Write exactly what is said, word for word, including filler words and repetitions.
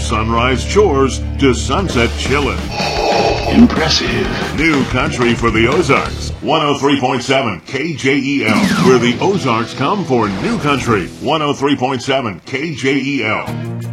sunrise chores to sunset chillin'. Impressive. New country for the Ozarks. one oh three point seven K J E L, where the Ozarks come for new country. one oh three point seven K J E L.